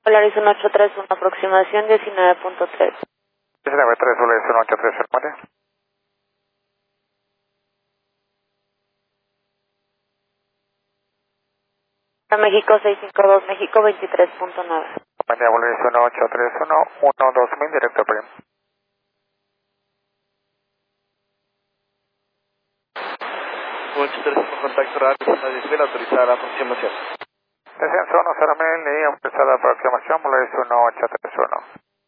Polaris 1831, aproximación 19.3. 19.3, Polaris 1831, mande. México 652, México 23.9. Compañía Polaris 1831, 2000, directo a Prim. 835, contacto rápido, 10.000, autorizada la aproximación. Descenso 10.000 y empezada la aproximación, Polaris 1831.